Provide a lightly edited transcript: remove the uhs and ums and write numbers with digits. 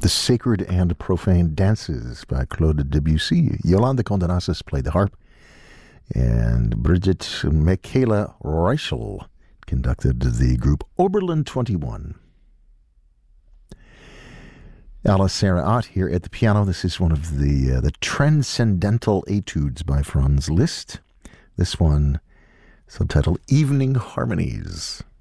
The Sacred and Profane Dances by Claude Debussy. Yolanda Condenasas played the harp, and Brigitte Michaela Reichel conducted the group Oberlin 21. Alice Sarah Ott here at the piano. This is one of the Transcendental Etudes by Franz Liszt. This one, subtitled Evening Harmonies.